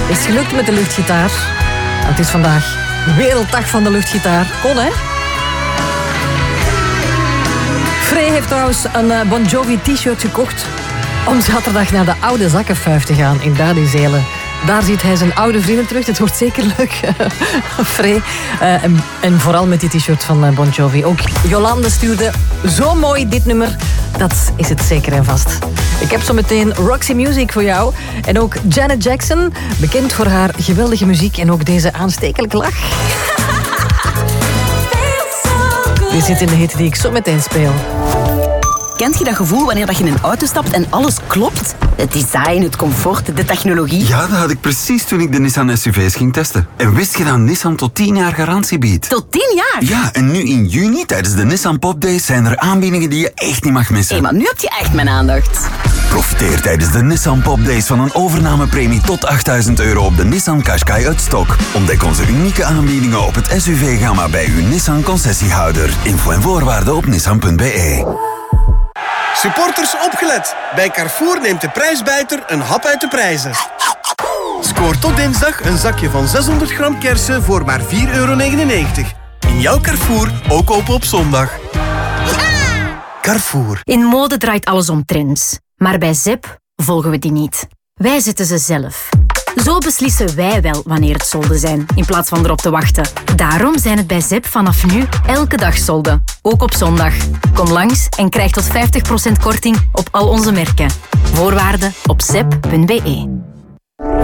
Is het gelukt met de luchtgitaar? Het is vandaag Werelddag van de luchtgitaar. Kon, hè? Frey heeft trouwens een Bon Jovi t-shirt gekocht om zaterdag naar de Oude Zakkenfuif te gaan in Dadizelen. Daar ziet hij zijn oude vrienden terug. Het wordt zeker leuk, Frey. En vooral met die t-shirt van Bon Jovi. Ook Jolande stuurde zo mooi dit nummer. Dat is het zeker en vast. Ik heb zo meteen Roxy Music voor jou. En ook Janet Jackson, bekend voor haar geweldige muziek en ook deze aanstekelijke lach. Die zit in de hit die ik zo meteen speel. Kent je dat gevoel wanneer je in een auto stapt en alles klopt? Het design, het comfort, de technologie. Ja, dat had ik precies toen ik de Nissan SUV's ging testen. En wist je dat Nissan tot 10 jaar garantie biedt? Tot 10 jaar? Ja, en nu in juni tijdens de Nissan Pop Days zijn er aanbiedingen die je echt niet mag missen. Hé, maar nu heb je echt mijn aandacht. Profiteer tijdens de Nissan Pop Days van een overnamepremie tot €8.000 op de Nissan Qashqai uit stok. Ontdek onze unieke aanbiedingen op het SUV-gamma bij uw Nissan concessiehouder. Info en voorwaarden op nissan.be. Supporters opgelet. Bij Carrefour neemt de prijsbijter een hap uit de prijzen. Scoor tot dinsdag een zakje van 600 gram kersen voor maar €4,99. In jouw Carrefour, ook open op zondag. Carrefour. In mode draait alles om trends. Maar bij ZEP volgen we die niet. Wij zetten ze zelf. Zo beslissen wij wel wanneer het solden zijn, in plaats van erop te wachten. Daarom zijn het bij ZEP vanaf nu elke dag solden. Ook op zondag. Kom langs en krijg tot 50% korting op al onze merken. Voorwaarden op zep.be.